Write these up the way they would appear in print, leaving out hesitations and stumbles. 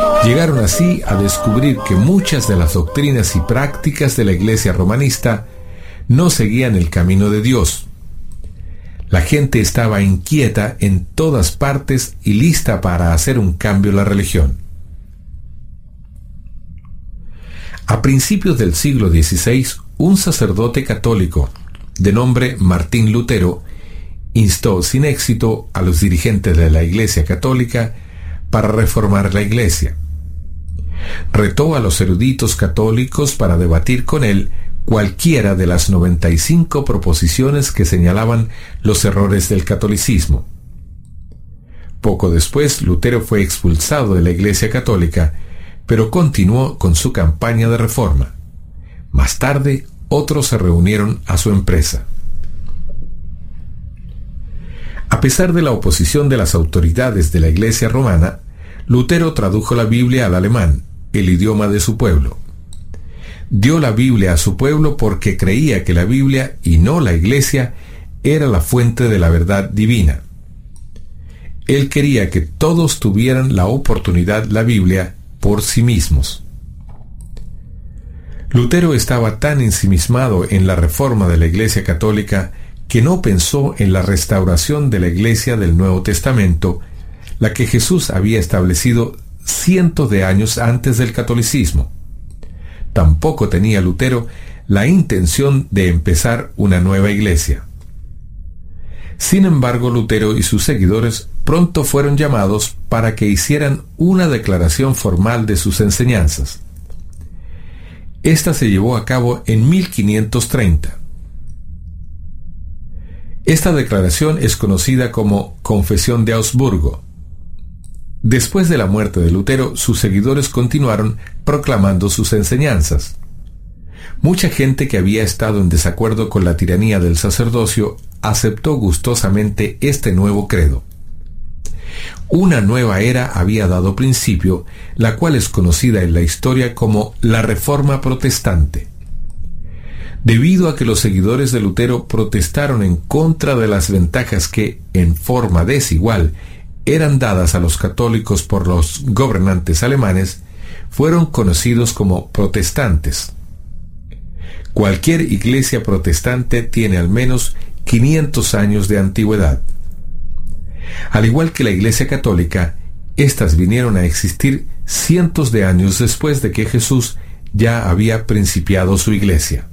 Llegaron así a descubrir que muchas de las doctrinas y prácticas de la Iglesia romanista no seguían el camino de Dios. La gente estaba inquieta en todas partes y lista para hacer un cambio en la religión. A principios del siglo XVI, un sacerdote católico de nombre Martín Lutero instó sin éxito a los dirigentes de la Iglesia católica para reformar la Iglesia. Retó a los eruditos católicos para debatir con él cualquiera de las 95 proposiciones que señalaban los errores del catolicismo. Poco después, Lutero fue expulsado de la Iglesia católica, pero continuó con su campaña de reforma. Más tarde, otros se reunieron a su empresa. A pesar de la oposición de las autoridades de la Iglesia romana, Lutero tradujo la Biblia al alemán, el idioma de su pueblo. Dio la Biblia a su pueblo porque creía que la Biblia, y no la Iglesia, era la fuente de la verdad divina. Él quería que todos tuvieran la oportunidad la Biblia por sí mismos. Lutero estaba tan ensimismado en la reforma de la Iglesia católica que no pensó en la restauración de la Iglesia del Nuevo Testamento, la que Jesús había establecido cientos de años antes del catolicismo. Tampoco tenía Lutero la intención de empezar una nueva iglesia. Sin embargo, Lutero y sus seguidores pronto fueron llamados para que hicieran una declaración formal de sus enseñanzas. Esta se llevó a cabo en 1530. Esta declaración es conocida como Confesión de Augsburgo. Después de la muerte de Lutero, sus seguidores continuaron proclamando sus enseñanzas. Mucha gente que había estado en desacuerdo con la tiranía del sacerdocio aceptó gustosamente este nuevo credo. Una nueva era había dado principio, la cual es conocida en la historia como la Reforma Protestante. Debido a que los seguidores de Lutero protestaron en contra de las ventajas que, en forma desigual, eran dadas a los católicos por los gobernantes alemanes, fueron conocidos como protestantes. Cualquier iglesia protestante tiene al menos 500 años de antigüedad. Al igual que la Iglesia católica, éstas vinieron a existir cientos de años después de que Jesús ya había principiado su iglesia.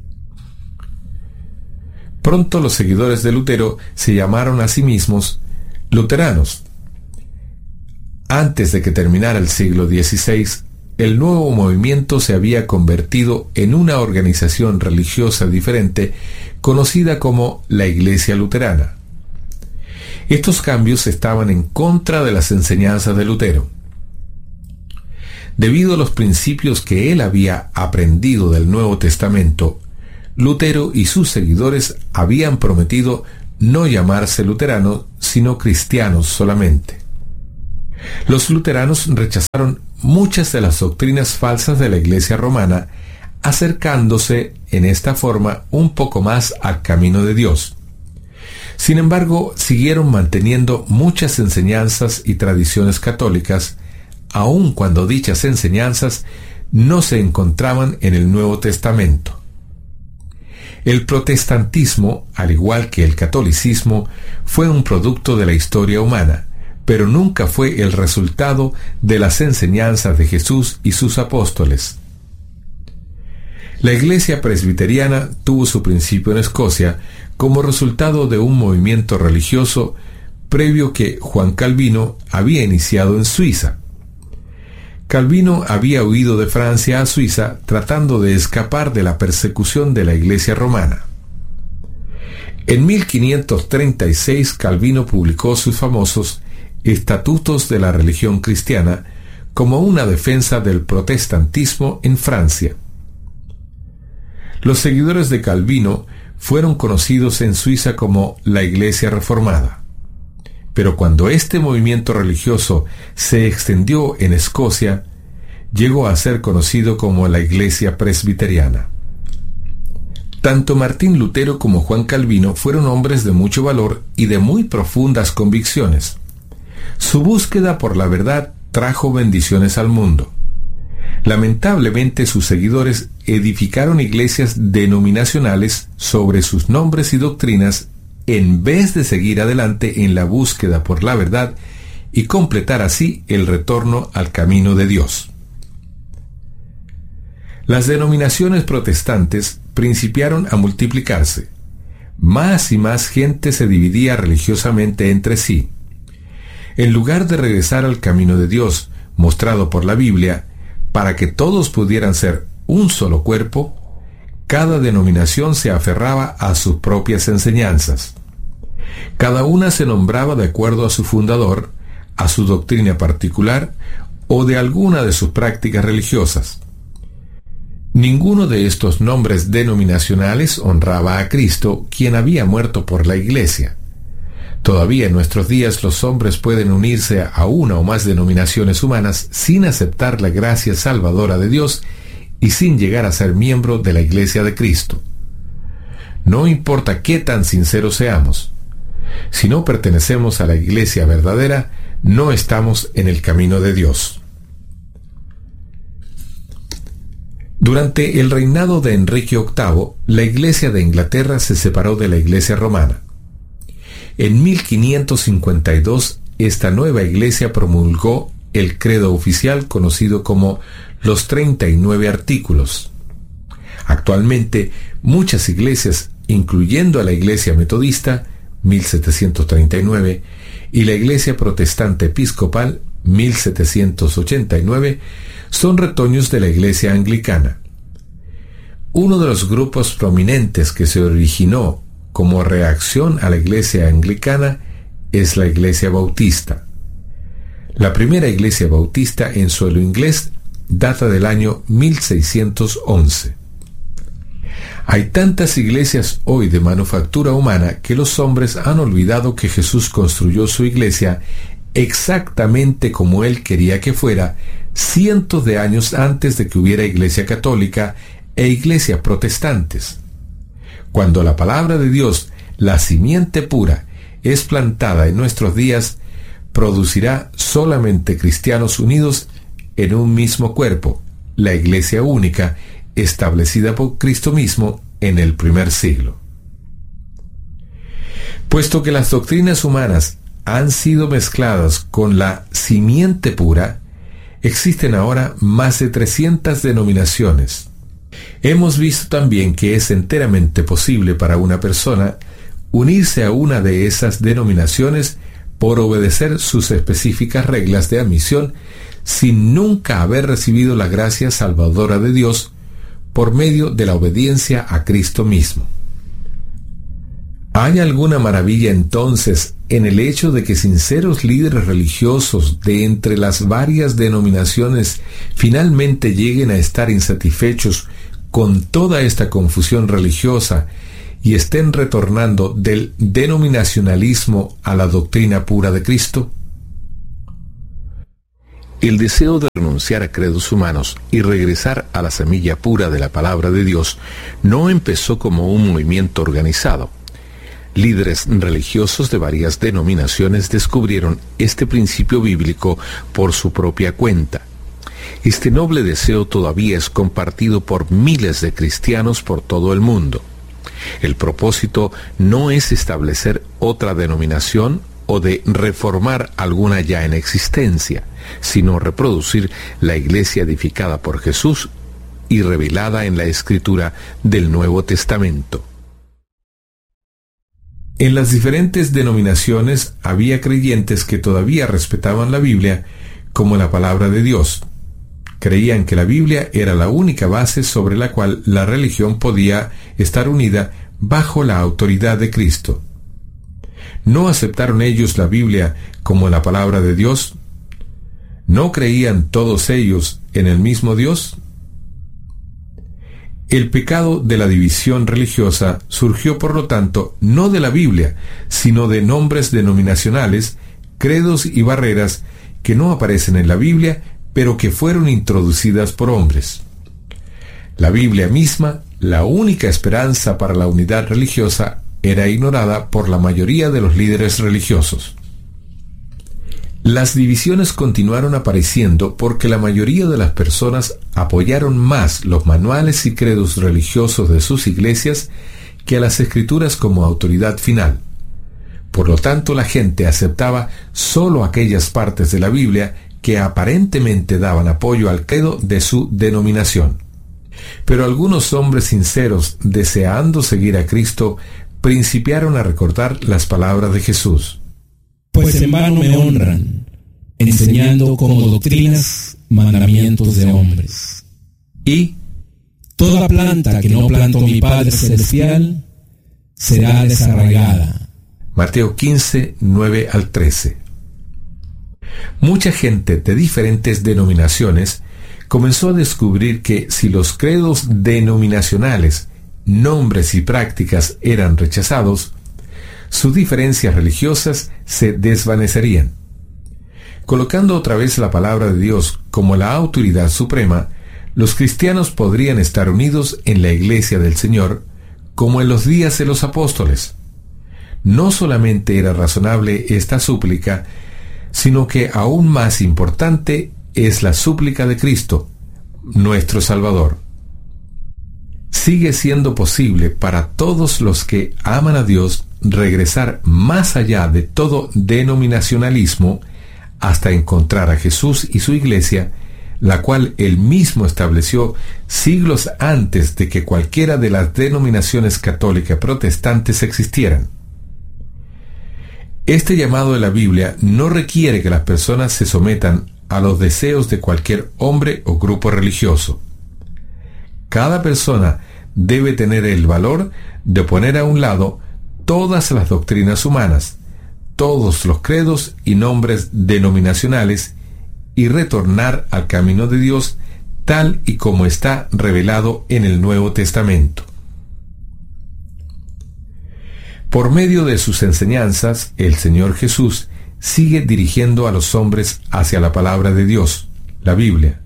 Pronto los seguidores de Lutero se llamaron a sí mismos luteranos. Antes de que terminara el siglo XVI, el nuevo movimiento se había convertido en una organización religiosa diferente conocida como la Iglesia Luterana. Estos cambios estaban en contra de las enseñanzas de Lutero. Debido a los principios que él había aprendido del Nuevo Testamento, Lutero y sus seguidores habían prometido no llamarse luteranos, sino cristianos solamente. Los luteranos rechazaron muchas de las doctrinas falsas de la Iglesia romana, acercándose en esta forma un poco más al camino de Dios. Sin embargo, siguieron manteniendo muchas enseñanzas y tradiciones católicas, aun cuando dichas enseñanzas no se encontraban en el Nuevo Testamento. El protestantismo, al igual que el catolicismo, fue un producto de la historia humana, pero nunca fue el resultado de las enseñanzas de Jesús y sus apóstoles. La Iglesia presbiteriana tuvo su principio en Escocia como resultado de un movimiento religioso previo que Juan Calvino había iniciado en Suiza. Calvino había huido de Francia a Suiza tratando de escapar de la persecución de la Iglesia romana. En 1536 Calvino publicó sus famosos Estatutos de la Religión Cristiana como una defensa del protestantismo en Francia. Los seguidores de Calvino fueron conocidos en Suiza como la Iglesia Reformada. Pero cuando este movimiento religioso se extendió en Escocia, llegó a ser conocido como la Iglesia Presbiteriana. Tanto Martín Lutero como Juan Calvino fueron hombres de mucho valor y de muy profundas convicciones. Su búsqueda por la verdad trajo bendiciones al mundo. Lamentablemente, sus seguidores edificaron iglesias denominacionales sobre sus nombres y doctrinas en vez de seguir adelante en la búsqueda por la verdad y completar así el retorno al camino de Dios. Las denominaciones protestantes principiaron a multiplicarse. Más y más gente se dividía religiosamente entre sí. En lugar de regresar al camino de Dios, mostrado por la Biblia, para que todos pudieran ser un solo cuerpo, cada denominación se aferraba a sus propias enseñanzas. Cada una se nombraba de acuerdo a su fundador, a su doctrina particular o de alguna de sus prácticas religiosas. Ninguno de estos nombres denominacionales honraba a Cristo, quien había muerto por la Iglesia. Todavía en nuestros días los hombres pueden unirse a una o más denominaciones humanas sin aceptar la gracia salvadora de Dios y sin llegar a ser miembro de la Iglesia de Cristo. No importa qué tan sinceros seamos. Si no pertenecemos a la Iglesia verdadera, no estamos en el camino de Dios. Durante el reinado de Enrique VIII, la Iglesia de Inglaterra se separó de la Iglesia romana. En 1552, esta nueva Iglesia promulgó el credo oficial conocido como los 39 artículos. Actualmente, muchas iglesias, incluyendo a la Iglesia Metodista, 1739, y la Iglesia Protestante Episcopal, 1789, son retoños de la Iglesia Anglicana. Uno de los grupos prominentes que se originó como reacción a la Iglesia Anglicana es la Iglesia Bautista. La primera Iglesia Bautista en suelo inglés data del año 1611. Hay tantas iglesias hoy de manufactura humana que los hombres han olvidado que Jesús construyó su iglesia exactamente como Él quería que fuera, cientos de años antes de que hubiera iglesia católica e iglesias protestantes. Cuando la palabra de Dios, la simiente pura, es plantada en nuestros días, producirá solamente cristianos unidos en un mismo cuerpo, la iglesia única, establecida por Cristo mismo en el primer siglo. Puesto que las doctrinas humanas han sido mezcladas con la simiente pura, existen ahora más de 300 denominaciones. Hemos visto también que es enteramente posible para una persona unirse a una de esas denominaciones por obedecer sus específicas reglas de admisión sin nunca haber recibido la gracia salvadora de Dios por medio de la obediencia a Cristo mismo. ¿Hay alguna maravilla entonces en el hecho de que sinceros líderes religiosos de entre las varias denominaciones finalmente lleguen a estar insatisfechos con toda esta confusión religiosa y estén retornando del denominacionalismo a la doctrina pura de Cristo? El deseo de renunciar a credos humanos y regresar a la semilla pura de la palabra de Dios no empezó como un movimiento organizado. Líderes religiosos de varias denominaciones descubrieron este principio bíblico por su propia cuenta. Este noble deseo todavía es compartido por miles de cristianos por todo el mundo. El propósito no es establecer otra denominación o de reformar alguna ya en existencia, sino reproducir la iglesia edificada por Jesús y revelada en la Escritura del Nuevo Testamento. En las diferentes denominaciones había creyentes que todavía respetaban la Biblia como la palabra de Dios. Creían que la Biblia era la única base sobre la cual la religión podía estar unida bajo la autoridad de Cristo. ¿No aceptaron ellos la Biblia como la palabra de Dios? ¿No creían todos ellos en el mismo Dios? El pecado de la división religiosa surgió, por lo tanto, no de la Biblia, sino de nombres denominacionales, credos y barreras que no aparecen en la Biblia, pero que fueron introducidas por hombres. La Biblia misma, la única esperanza para la unidad religiosa, era ignorada por la mayoría de los líderes religiosos. Las divisiones continuaron apareciendo porque la mayoría de las personas apoyaron más los manuales y credos religiosos de sus iglesias que a las Escrituras como autoridad final. Por lo tanto, la gente aceptaba solo aquellas partes de la Biblia que aparentemente daban apoyo al credo de su denominación. Pero algunos hombres sinceros, deseando seguir a Cristo, principiaron a recordar las palabras de Jesús. Pues en vano me honran, enseñando como doctrinas mandamientos de hombres. Y toda planta que no plantó mi Padre Celestial será desarraigada. Mateo 15, 9 al 13. Mucha gente de diferentes denominaciones comenzó a descubrir que si los credos denominacionales, nombres y prácticas eran rechazados, sus diferencias religiosas se desvanecerían. Colocando otra vez la palabra de Dios como la autoridad suprema, los cristianos podrían estar unidos en la iglesia del Señor, como en los días de los apóstoles. No solamente era razonable esta súplica, sino que aún más importante es la súplica de Cristo, nuestro Salvador. Sigue siendo posible para todos los que aman a Dios regresar más allá de todo denominacionalismo hasta encontrar a Jesús y su iglesia, la cual él mismo estableció siglos antes de que cualquiera de las denominaciones católicas protestantes existieran. Este llamado de la Biblia no requiere que las personas se sometan a los deseos de cualquier hombre o grupo religioso. Cada persona debe tener el valor de poner a un lado todas las doctrinas humanas, todos los credos y nombres denominacionales, y retornar al camino de Dios tal y como está revelado en el Nuevo Testamento. Por medio de sus enseñanzas, el Señor Jesús sigue dirigiendo a los hombres hacia la palabra de Dios, la Biblia.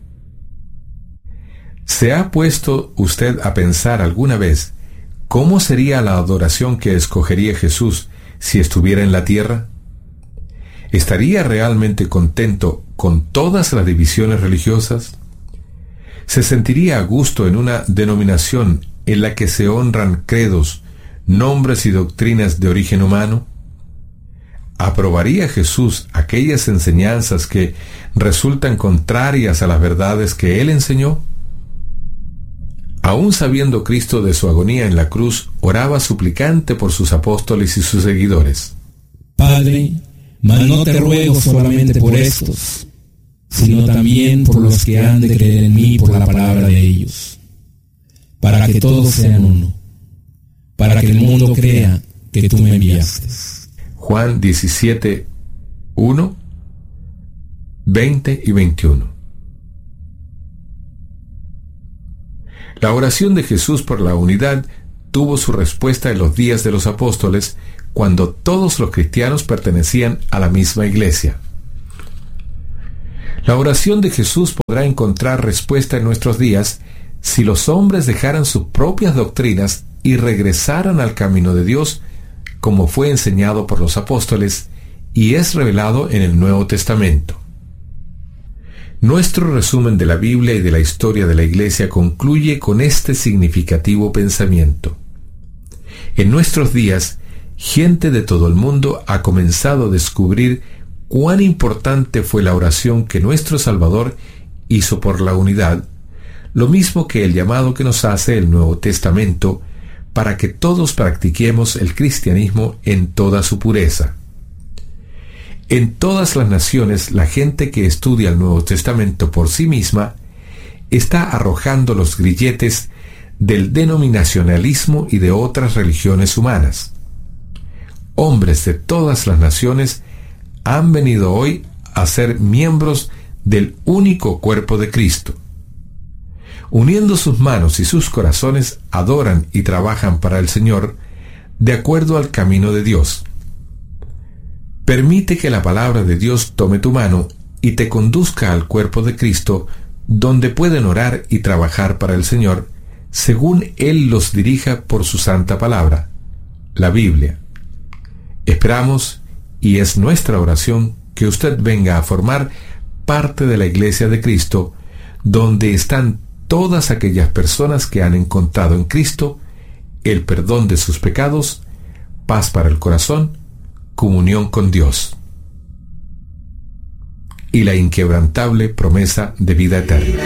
¿Se ha puesto usted a pensar alguna vez cómo sería la adoración que escogería Jesús si estuviera en la tierra? ¿Estaría realmente contento con todas las divisiones religiosas? ¿Se sentiría a gusto en una denominación en la que se honran credos, nombres y doctrinas de origen humano? ¿Aprobaría Jesús aquellas enseñanzas que resultan contrarias a las verdades que Él enseñó? Aún sabiendo Cristo de su agonía en la cruz, oraba suplicante por sus apóstoles y sus seguidores. Padre, mas no te ruego solamente por estos, sino también por los que han de creer en mí por la palabra de ellos, para que todos sean uno, para que el mundo crea que tú me enviaste. Juan 17, 1, 20 y 21. La oración de Jesús por la unidad tuvo su respuesta en los días de los apóstoles, cuando todos los cristianos pertenecían a la misma iglesia. La oración de Jesús podrá encontrar respuesta en nuestros días si los hombres dejaran sus propias doctrinas y regresaran al camino de Dios, como fue enseñado por los apóstoles y es revelado en el Nuevo Testamento. Nuestro resumen de la Biblia y de la historia de la Iglesia concluye con este significativo pensamiento. En nuestros días, gente de todo el mundo ha comenzado a descubrir cuán importante fue la oración que nuestro Salvador hizo por la unidad, lo mismo que el llamado que nos hace el Nuevo Testamento para que todos practiquemos el cristianismo en toda su pureza. En todas las naciones, la gente que estudia el Nuevo Testamento por sí misma está arrojando los grilletes del denominacionalismo y de otras religiones humanas. Hombres de todas las naciones han venido hoy a ser miembros del único cuerpo de Cristo. Uniendo sus manos y sus corazones, adoran y trabajan para el Señor de acuerdo al camino de Dios. Permite que la palabra de Dios tome tu mano y te conduzca al cuerpo de Cristo, donde pueden orar y trabajar para el Señor, según Él los dirija por su santa palabra, la Biblia. Esperamos, y es nuestra oración, que usted venga a formar parte de la Iglesia de Cristo, donde están todas aquellas personas que han encontrado en Cristo el perdón de sus pecados, paz para el corazón, comunión con Dios y la inquebrantable promesa de vida eterna.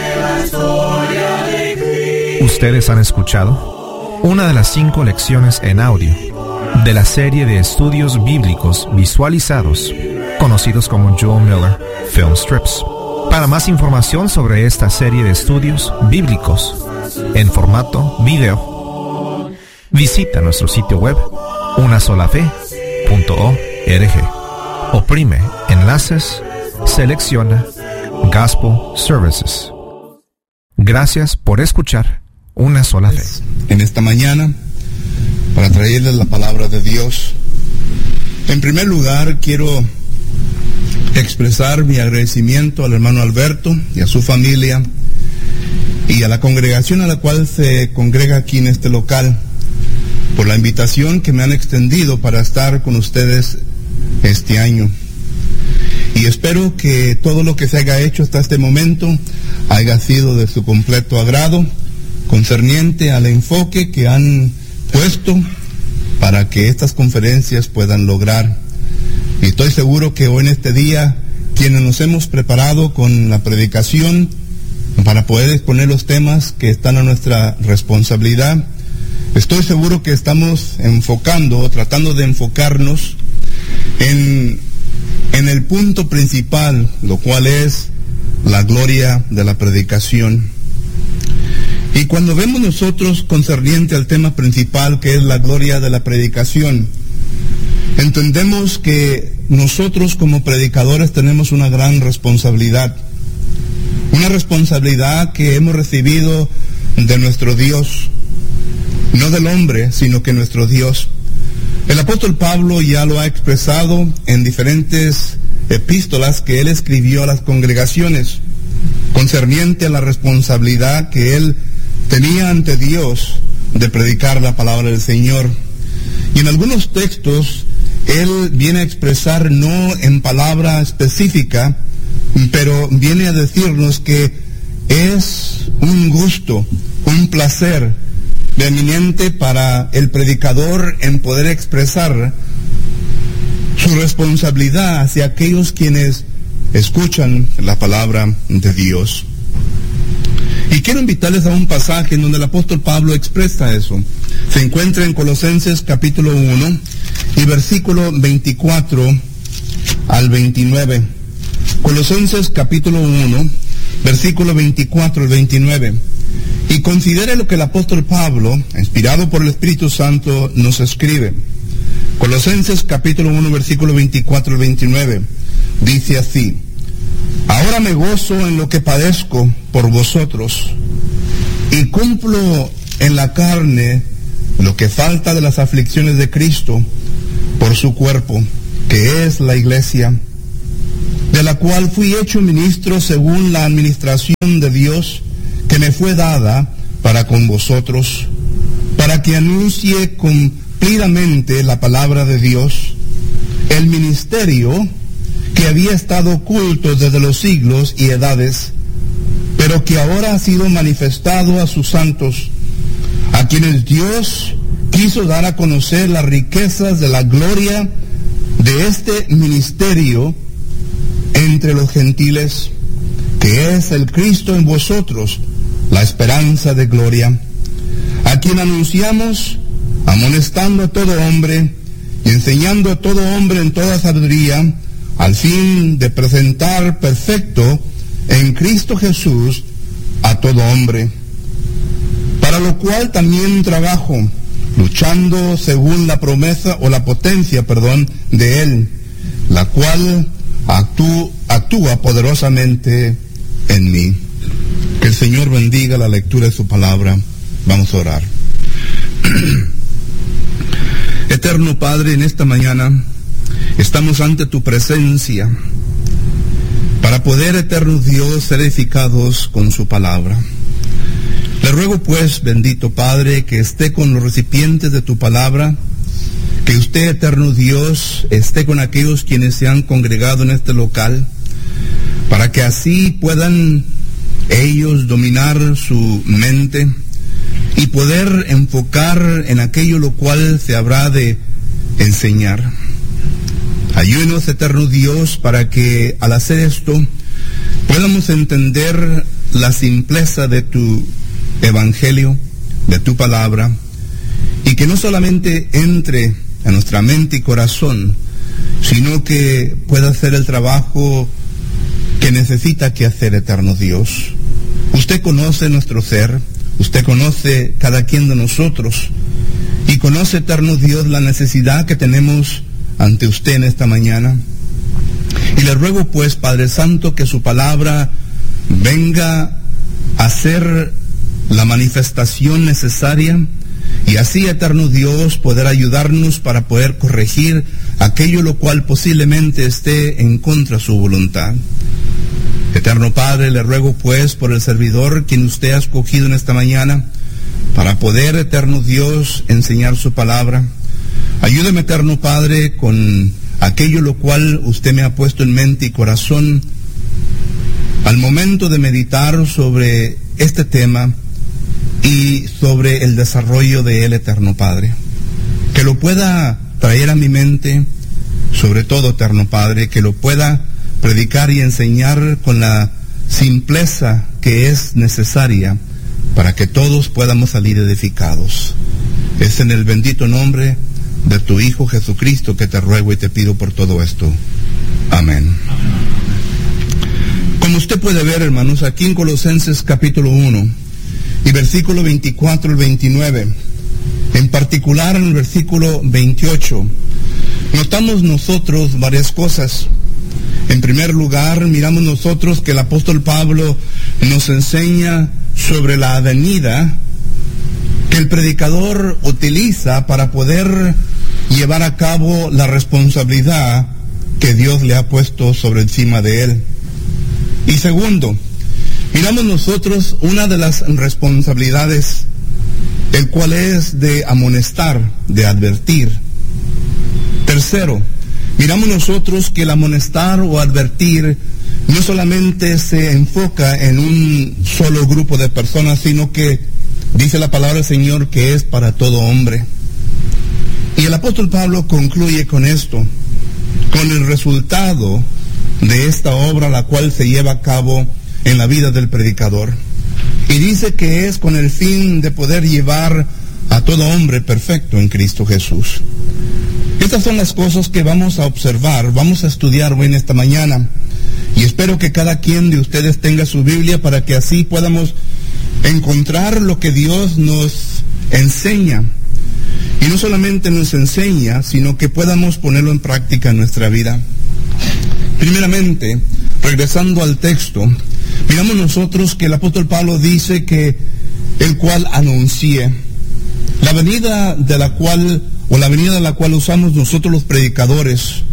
Ustedes han escuchado una de las 5 lecciones en audio de la serie de estudios bíblicos visualizados, conocidos como Joel Miller Film Strips. Para más información sobre esta serie de estudios bíblicos en formato video, visita nuestro sitio web unasolafe.org. Oprime enlaces, selecciona Gospel Services. Gracias por escuchar Una Sola Fe. En esta mañana, para traerles la palabra de Dios, en primer lugar quiero expresar mi agradecimiento al hermano Alberto y a su familia y a la congregación a la cual se congrega aquí en este local por la invitación que me han extendido para estar con ustedes este año. Y espero que todo lo que se haya hecho hasta este momento haya sido de su completo agrado, concerniente al enfoque que han puesto para que estas conferencias puedan lograr. Y estoy seguro que hoy en este día, quienes nos hemos preparado con la predicación para poder exponer los temas que están a nuestra responsabilidad, estoy seguro que estamos tratando de enfocarnos en el punto principal, lo cual es la gloria de la predicación. Y cuando vemos nosotros concerniente al tema principal, que es la gloria de la predicación, entendemos que nosotros como predicadores tenemos una gran responsabilidad. Una responsabilidad que hemos recibido de nuestro Dios, no del hombre, sino que nuestro Dios. El apóstol Pablo ya lo ha expresado en diferentes epístolas que él escribió a las congregaciones, concerniente a la responsabilidad que él tenía ante Dios de predicar la palabra del Señor. Y en algunos textos él viene a expresar, no en palabra específica, pero viene a decirnos que es un gusto, un placer eminente para el predicador en poder expresar su responsabilidad hacia aquellos quienes escuchan la palabra de Dios. Y quiero invitarles a un pasaje en donde el apóstol Pablo expresa eso. Se encuentra en Colosenses capítulo 1 y versículo 24 al 29. Colosenses capítulo 1, versículo 24 al 29. Y considere lo que el apóstol Pablo, inspirado por el Espíritu Santo, nos escribe. Colosenses capítulo 1, versículo 24 al 29. Dice así: Ahora me gozo en lo que padezco por vosotros, y cumplo en la carne lo que falta de las aflicciones de Cristo por su cuerpo, que es la iglesia, de la cual fui hecho ministro según la administración de Dios que me fue dada para con vosotros, para que anuncie cumplidamente la palabra de Dios, el ministerio que había estado oculto desde los siglos y edades, pero que ahora ha sido manifestado a sus santos, a quienes Dios quiso dar a conocer las riquezas de la gloria de este ministerio entre los gentiles, que es el Cristo en vosotros, la esperanza de gloria, a quien anunciamos, amonestando a todo hombre y enseñando a todo hombre en toda sabiduría, al fin de presentar perfecto en Cristo Jesús a todo hombre. Para lo cual también trabajo, luchando según la promesa o la potencia, de Él, la cual actúa poderosamente en mí. Que el Señor bendiga la lectura de su palabra. Vamos a orar. Eterno Padre, en esta mañana estamos ante tu presencia para poder, eterno Dios, ser edificados con su palabra. Le ruego pues, bendito Padre, que esté con los recipientes de tu palabra, Que usted, eterno Dios, esté con aquellos quienes se han congregado en este local, para que así puedan ellos dominar su mente y poder enfocar en aquello lo cual se habrá de enseñar. Ayúdenos, eterno Dios, para que al hacer esto podamos entender la simpleza de tu evangelio, de tu palabra, y que no solamente entre a nuestra mente y corazón, sino que pueda hacer el trabajo que necesita que hacer, eterno Dios. Usted conoce nuestro ser, usted conoce cada quien de nosotros, y conoce, eterno Dios, la necesidad que tenemos ante usted en esta mañana. Y le ruego pues, Padre Santo, que su palabra venga a ser la manifestación necesaria, y así, eterno Dios, poder ayudarnos para poder corregir aquello lo cual posiblemente esté en contra de su voluntad. Eterno Padre, le ruego pues por el servidor quien usted ha escogido en esta mañana para poder, eterno Dios, enseñar su palabra. Ayúdeme, eterno Padre, con aquello lo cual usted me ha puesto en mente y corazón al momento de meditar sobre este tema y sobre el desarrollo de él, eterno Padre. Que lo pueda traer a mi mente, sobre todo, eterno Padre, que lo pueda predicar y enseñar con la simpleza que es necesaria para que todos podamos salir edificados. Es en el bendito nombre de tu Hijo Jesucristo que te ruego y te pido por todo esto. Amén. Como usted puede ver, hermanos, aquí en Colosenses capítulo 1 y versículo 24 al 29, en particular en el versículo 28, notamos nosotros varias cosas. En primer lugar, miramos nosotros que el apóstol Pablo nos enseña sobre la avenida que el predicador utiliza para poder llevar a cabo la responsabilidad que Dios le ha puesto sobre encima de él. Y segundo, miramos nosotros una de las responsabilidades, el cual es de amonestar, de advertir. Tercero, miramos nosotros que el amonestar o advertir no solamente se enfoca en un solo grupo de personas, sino que dice la palabra del Señor que es para todo hombre. Y el apóstol Pablo concluye con esto, con el resultado de esta obra la cual se lleva a cabo en la vida del predicador. Y dice que es con el fin de poder llevar a todo hombre perfecto en Cristo Jesús. Estas son las cosas que vamos a observar, vamos a estudiar hoy en esta mañana. Y espero que cada quien de ustedes tenga su Biblia para que así podamos encontrar lo que Dios nos enseña. Y no solamente nos enseña, sino que podamos ponerlo en práctica en nuestra vida. Primeramente, regresando al texto, miramos nosotros que el apóstol Pablo dice que el cual anuncie. La venida de la cual, o la venida de la cual usamos nosotros los predicadores,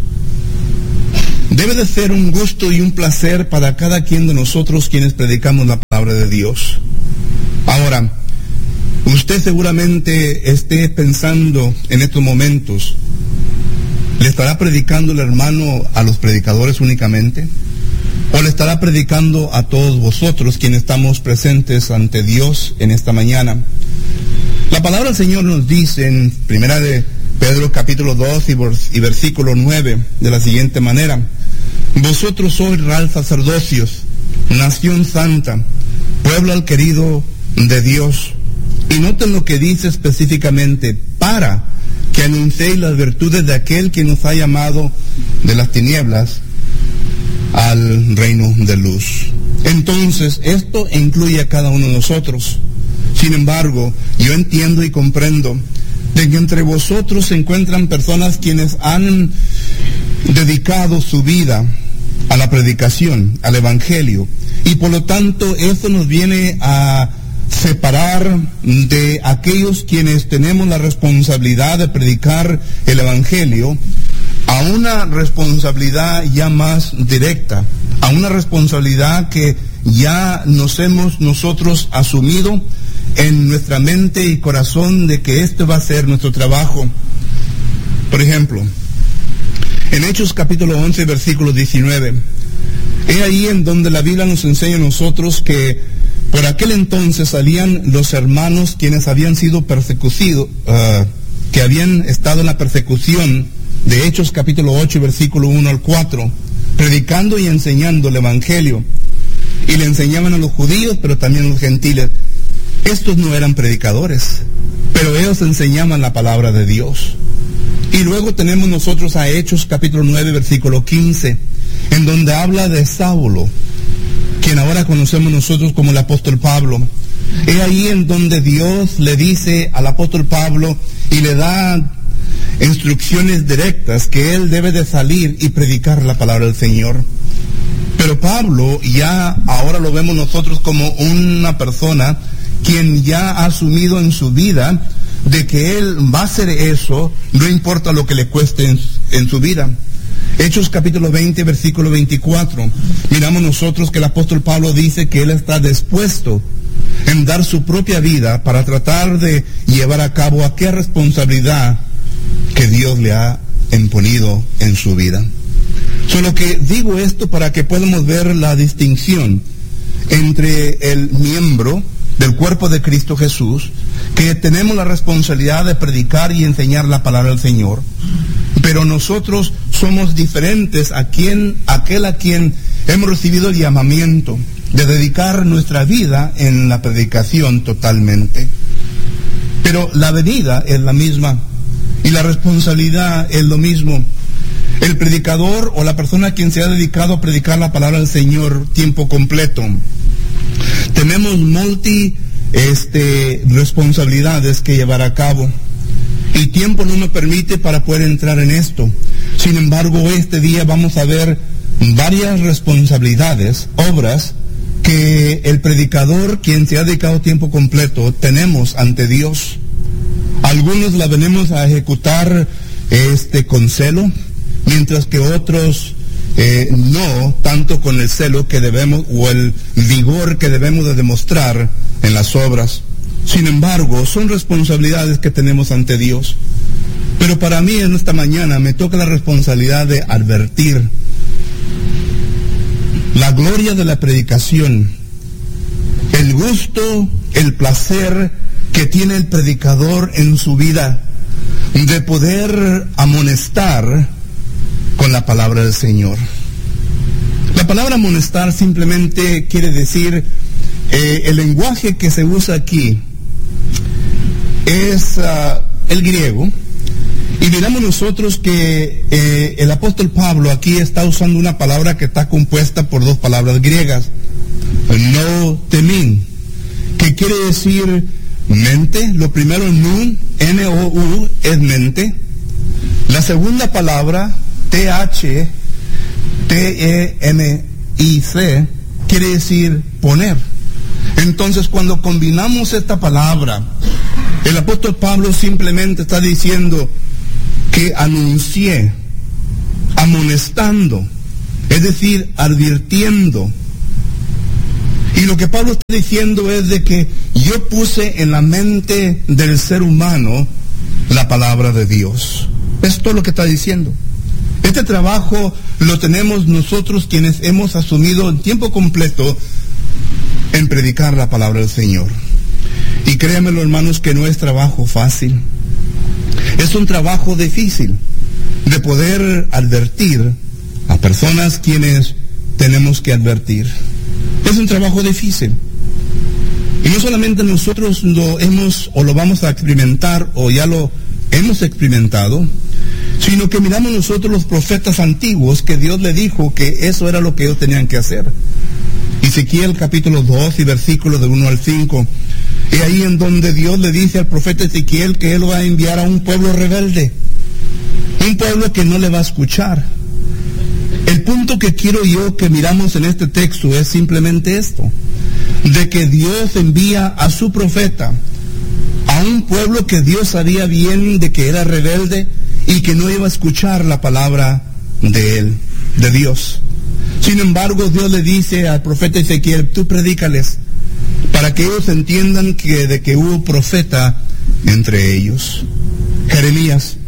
debe de ser un gusto y un placer para cada quien de nosotros quienes predicamos la palabra de Dios. Ahora, usted seguramente esté pensando en estos momentos, ¿le estará predicando el hermano a los predicadores únicamente? ¿O le estará predicando a todos vosotros quienes estamos presentes ante Dios en esta mañana? La palabra del Señor nos dice en primera de Pedro capítulo 2 y versículo 9 de la siguiente manera: vosotros sois real sacerdocios, nación santa, pueblo adquirido de Dios. Y noten lo que dice específicamente: para que anunciéis las virtudes de aquel que nos ha llamado de las tinieblas al reino de luz. Entonces, esto incluye a cada uno de nosotros. Sin embargo, yo entiendo y comprendo de que entre vosotros se encuentran personas quienes han dedicado su vida a la predicación, al evangelio, y por lo tanto esto nos viene a separar de aquellos quienes tenemos la responsabilidad de predicar el evangelio a una responsabilidad ya más directa, a una responsabilidad que ya nos hemos nosotros asumido en nuestra mente y corazón de que este va a ser nuestro trabajo. Por ejemplo, en Hechos capítulo 11, versículo 19, es ahí en donde la Biblia nos enseña a nosotros que por aquel entonces salían los hermanos quienes habían sido perseguidos, que habían estado en la persecución de Hechos capítulo 8, versículo 1 al 4, predicando y enseñando el Evangelio. Y le enseñaban a los judíos, pero también a los gentiles. Estos no eran predicadores, pero ellos enseñaban la palabra de Dios. Y luego tenemos nosotros a Hechos capítulo 9, versículo 15, en donde habla de Saulo, quien ahora conocemos nosotros como el apóstol Pablo. Es ahí en donde Dios le dice al apóstol Pablo y le da instrucciones directas que él debe de salir y predicar la palabra del Señor. Pero Pablo ya ahora lo vemos nosotros como una persona quien ya ha asumido en su vida de que él va a hacer eso, no importa lo que le cueste en su vida. Hechos capítulo 20, versículo 24. Miramos nosotros que el apóstol Pablo dice que él está dispuesto en dar su propia vida para tratar de llevar a cabo aquella responsabilidad que Dios le ha imponido en su vida. Solo que digo esto para que podamos ver la distinción entre el miembro del cuerpo de Cristo Jesús, que tenemos la responsabilidad de predicar y enseñar la palabra del Señor, pero nosotros somos diferentes a aquel a quien hemos recibido el llamamiento de dedicar nuestra vida en la predicación totalmente. Pero la venida es la misma y la responsabilidad es lo mismo. El predicador o la persona a quien se ha dedicado a predicar la palabra del Señor tiempo completo, tenemos responsabilidades que llevar a cabo y tiempo no me permite para poder entrar en esto. Sin embargo, este día vamos a ver varias responsabilidades, obras que el predicador, quien se ha dedicado tiempo completo, tenemos ante Dios. Algunos la venimos a ejecutar con celo, mientras que otros no tanto con el celo que debemos o el vigor que debemos de demostrar en las obras. Sin embargo, son responsabilidades que tenemos ante Dios. Pero para mí en esta mañana me toca la responsabilidad de advertir la gloria de la predicación, el gusto, el placer que tiene el predicador en su vida de poder amonestar con la palabra del Señor. La palabra amonestar simplemente quiere decir, el lenguaje que se usa aquí es el griego, y miramos nosotros que el apóstol Pablo aquí está usando una palabra que está compuesta por dos palabras griegas, no temin, que quiere decir mente. Lo primero, nun, N-O-U, es mente. La segunda palabra, T-H-T-E-M-I-C, quiere decir poner. Entonces, cuando combinamos esta palabra, el apóstol Pablo simplemente está diciendo que anuncié, amonestando, es decir, advirtiendo. Y lo que Pablo está diciendo es de que yo puse en la mente del ser humano la palabra de Dios. Esto es lo que está diciendo. Este trabajo lo tenemos nosotros quienes hemos asumido en tiempo completo en predicar la palabra del Señor. Y créanmelo, hermanos, que no es trabajo fácil. Es un trabajo difícil de poder advertir a personas quienes tenemos que advertir. Es un trabajo difícil. Y no solamente nosotros lo hemos o lo vamos a experimentar o ya lo hemos experimentado, sino que miramos nosotros los profetas antiguos que Dios le dijo que eso era lo que ellos tenían que hacer. Ezequiel capítulo 2 y versículos de 1 al 5. Y ahí en donde Dios le dice al profeta Ezequiel que él va a enviar a un pueblo rebelde, un pueblo que no le va a escuchar. El punto que quiero yo que miramos en este texto es simplemente esto, de que Dios envía a su profeta a un pueblo que Dios sabía bien de que era rebelde y que no iba a escuchar la palabra de él, de Dios. Sin embargo, Dios le dice al profeta Ezequiel, tú predícales, para que ellos entiendan de que hubo profeta entre ellos. Jeremías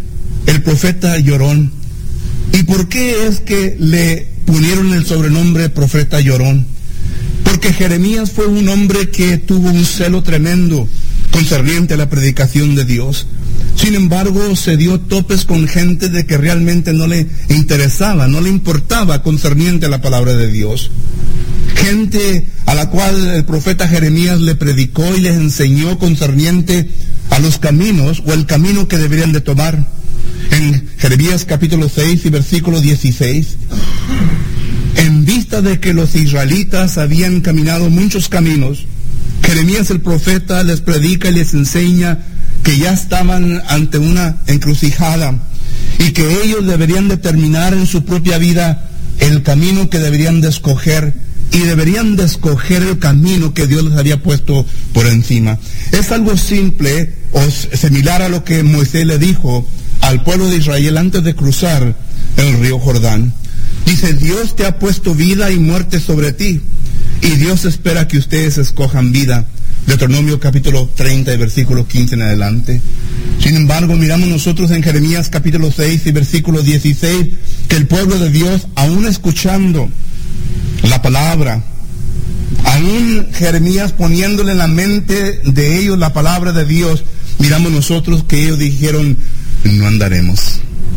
el profeta llorón. ¿Y por qué es que le pusieron el sobrenombre profeta llorón? Porque Jeremías fue un hombre que tuvo un celo tremendo concerniente a la predicación de Dios. Sin embargo, se dio topes con gente de que realmente no le interesaba, no le importaba concerniente a la palabra de Dios. Gente a la cual el profeta Jeremías le predicó y les enseñó concerniente a los caminos o el camino que deberían de tomar. En Jeremías capítulo 6 y versículo 16, en vista de que los israelitas habían caminado muchos caminos, Jeremías el profeta les predica y les enseña que ya estaban ante una encrucijada y que ellos deberían determinar en su propia vida el camino que deberían de escoger, y deberían de escoger el camino que Dios les había puesto por encima. Es algo simple o similar a lo que Moisés le dijo al pueblo de Israel antes de cruzar el río Jordán. Dice: Dios te ha puesto vida y muerte sobre ti, y Dios espera que ustedes escojan vida. Deuteronomio capítulo 30 y versículo 15 en adelante. Sin embargo, miramos nosotros en Jeremías capítulo 6 y versículo 16 que el pueblo de Dios, aún escuchando la palabra, aún Jeremías poniéndole en la mente de ellos la palabra de Dios, miramos nosotros que ellos dijeron: no andaremos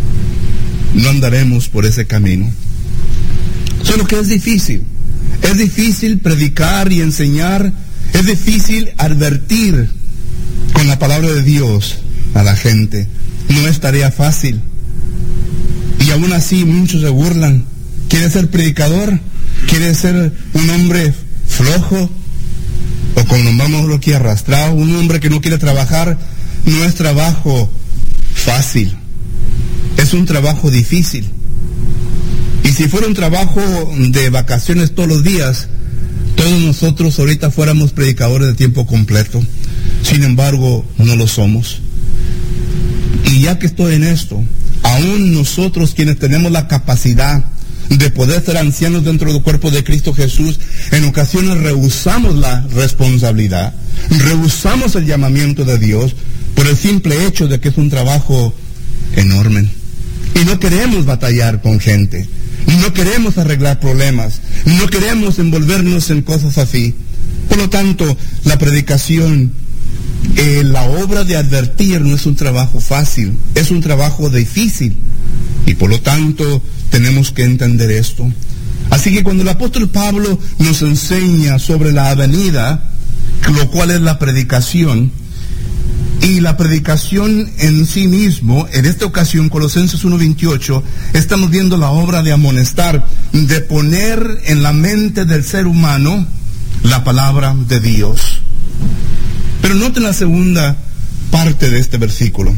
por ese camino. Solo que es difícil predicar y enseñar, es difícil advertir con la palabra de Dios a la gente. No es tarea fácil. Y aún así muchos se burlan. ¿Quiere ser predicador? ¿Quiere ser un hombre flojo? O como nos vamos aquí arrastrado, un hombre que no quiere trabajar. No es trabajo fácil. Es un trabajo difícil. Y si fuera un trabajo de vacaciones todos los días, todos nosotros ahorita fuéramos predicadores de tiempo completo. Sin embargo, no lo somos. Y ya que estoy en esto, aún nosotros quienes tenemos la capacidad de poder ser ancianos dentro del cuerpo de Cristo Jesús, en ocasiones rehusamos la responsabilidad, rehusamos el llamamiento de Dios por el simple hecho de que es un trabajo enorme. Y no queremos batallar con gente, no queremos arreglar problemas, no queremos envolvernos en cosas así. Por lo tanto, la predicación, la obra de advertir no es un trabajo fácil, es un trabajo difícil. Y por lo tanto, tenemos que entender esto. Así que cuando el apóstol Pablo nos enseña sobre la avenida, lo cual es la predicación, y la predicación en sí mismo, en esta ocasión, Colosenses 1:28, estamos viendo la obra de amonestar, de poner en la mente del ser humano la palabra de Dios. Pero noten la segunda parte de este versículo.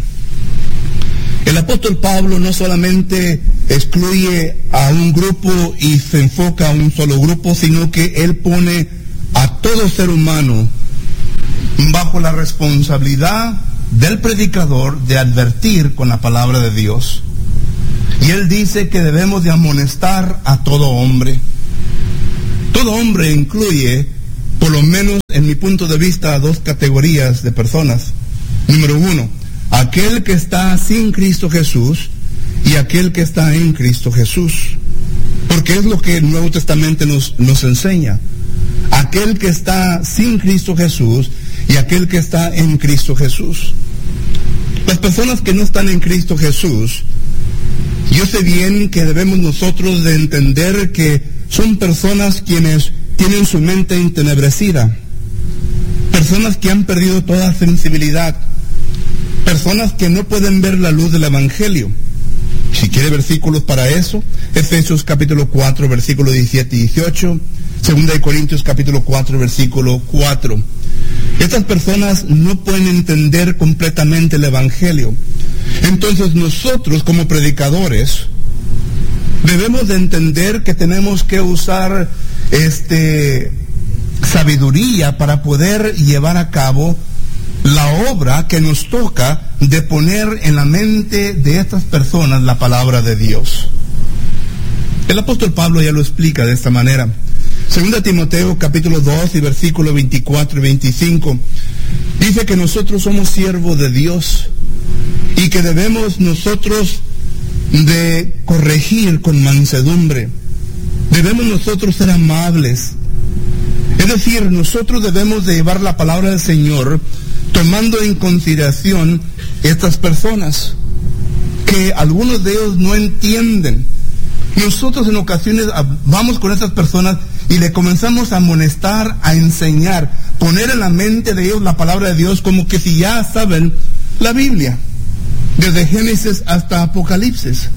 El apóstol Pablo no solamente excluye a un grupo y se enfoca a un solo grupo, sino que él pone a todo ser humano bajo la responsabilidad del predicador de advertir con la palabra de Dios. Y él dice que debemos de amonestar a todo hombre. Todo hombre incluye, por lo menos en mi punto de vista, dos categorías de personas. Número uno, aquel que está sin Cristo Jesús y aquel que está en Cristo Jesús. Porque es lo que el Nuevo Testamento nos enseña. Aquel que está sin Cristo Jesús y aquel que está en Cristo Jesús. Las personas que no están en Cristo Jesús, yo sé bien que debemos nosotros de entender que son personas quienes tienen su mente entenebrecida, personas que han perdido toda sensibilidad, personas que no pueden ver la luz del Evangelio. Si quiere versículos para eso, Efesios capítulo 4, versículo 17 y 18, 2 Corintios capítulo 4, versículo 4. Estas personas no pueden entender completamente el Evangelio. Entonces nosotros como predicadores debemos de entender que tenemos que usar sabiduría para poder llevar a cabo la obra que nos toca de poner en la mente de estas personas la palabra de Dios. El apóstol Pablo ya lo explica de esta manera. 2 Timoteo capítulo 2 y versículos 24 y 25 dice que nosotros somos siervos de Dios y que debemos nosotros de corregir con mansedumbre. Debemos nosotros ser amables. Es decir, nosotros debemos de llevar la palabra del Señor tomando en consideración estas personas, que algunos de ellos no entienden. Nosotros en ocasiones vamos con estas personas y le comenzamos a amonestar, a enseñar, poner en la mente de ellos la palabra de Dios como que si ya saben la Biblia, desde Génesis hasta Apocalipsis.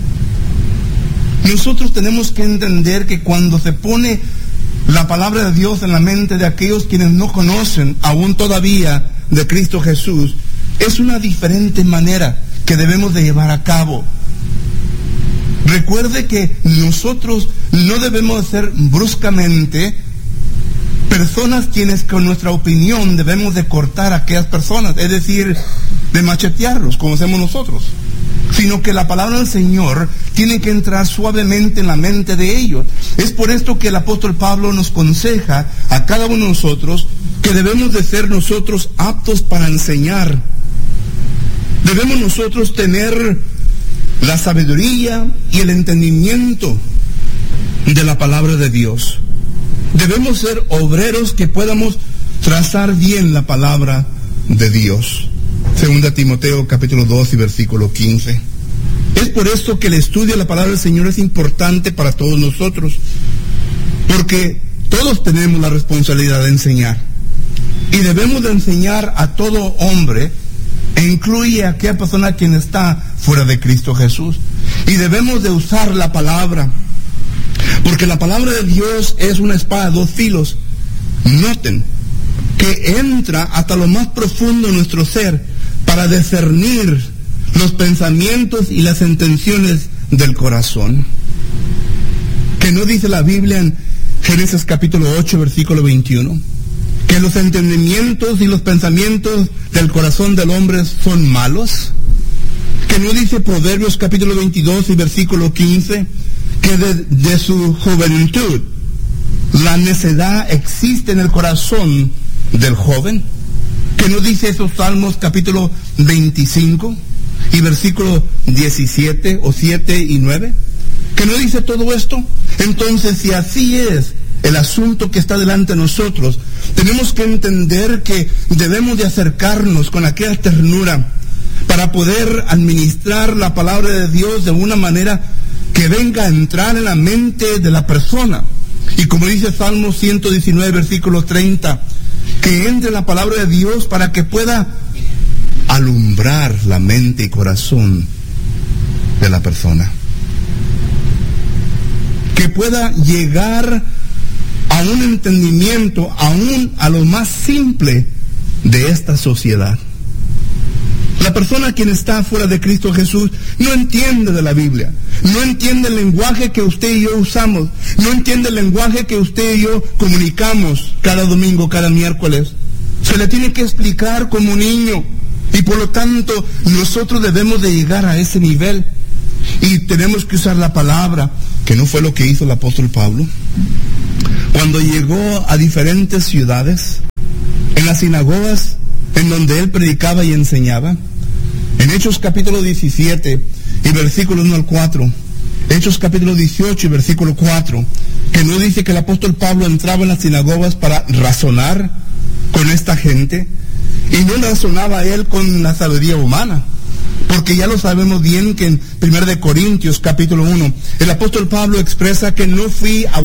Nosotros tenemos que entender que cuando se pone la palabra de Dios en la mente de aquellos quienes no conocen aún todavía de Cristo Jesús, es una diferente manera que debemos de llevar a cabo. Recuerde que nosotros no debemos ser bruscamente personas quienes con nuestra opinión debemos de cortar a aquellas personas, es decir, de machetearlos como hacemos nosotros, sino que la palabra del Señor tiene que entrar suavemente en la mente de ellos. Es por esto que el apóstol Pablo nos aconseja a cada uno de nosotros que debemos de ser nosotros aptos para enseñar. Debemos nosotros tener la sabiduría y el entendimiento de la palabra de Dios. Debemos ser obreros que podamos trazar bien la palabra de Dios. 2 Timoteo capítulo 2 y versículo 15. Es por esto que el estudio de la palabra del Señor es importante para todos nosotros, porque todos tenemos la responsabilidad de enseñar, y debemos de enseñar a todo hombre, e incluye a aquella persona quien está fuera de Cristo Jesús. Y debemos de usar la palabra, porque la palabra de Dios es una espada de dos filos. Noten que entra hasta lo más profundo de nuestro ser para discernir los pensamientos y las intenciones del corazón. Que no dice la Biblia en Génesis capítulo 8 versículo 21, que los entendimientos y los pensamientos del corazón del hombre son malos. Que no dice Proverbios capítulo 22 y versículo 15, que de su juventud la necedad existe en el corazón del joven. Que no dice esos Salmos capítulo 25 y versículo 17 o 7 y 9, que no dice todo esto. Entonces, si así es el asunto que está delante de nosotros, tenemos que entender que debemos de acercarnos con aquella ternura para poder administrar la palabra de Dios de una manera que venga a entrar en la mente de la persona. Y como dice Salmo 119 versículo 30, que entre la palabra de Dios para que pueda alumbrar la mente y corazón de la persona, que pueda llegar a un entendimiento aún a lo más simple de esta sociedad. La persona quien está fuera de Cristo Jesús no entiende de la Biblia, no entiende el lenguaje que usted y yo usamos, no entiende el lenguaje que usted y yo comunicamos cada domingo, cada miércoles. Se le tiene que explicar como un niño, y por lo tanto nosotros debemos de llegar a ese nivel, y tenemos que usar la palabra, que no fue lo que hizo el apóstol Pablo. Cuando llegó a diferentes ciudades, en las sinagogas en donde él predicaba y enseñaba, en Hechos capítulo 17 y versículo 1 al 4, Hechos capítulo 18 y versículo 4, que no dice que el apóstol Pablo entraba en las sinagogas para razonar con esta gente, y no razonaba él con la sabiduría humana, porque ya lo sabemos bien que en 1 de Corintios capítulo 1, el apóstol Pablo expresa que no fui a